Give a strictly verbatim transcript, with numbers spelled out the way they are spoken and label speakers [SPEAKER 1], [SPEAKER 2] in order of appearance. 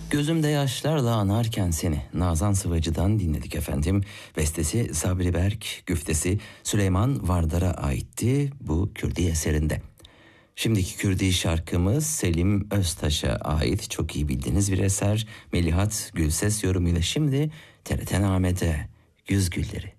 [SPEAKER 1] Gözümde yaşlarla anarken seni Nazan Sıvacı'dan dinledik efendim. Bestesi Sabri Berk, güftesi Süleyman Vardar'a aitti bu Kürdi eserinde. Şimdiki Kürdi şarkımız Selim Öztaş'a ait, çok iyi bildiğiniz bir eser. Melihat Gülses yorumuyla şimdi T R T Name'de Güz Gülleri.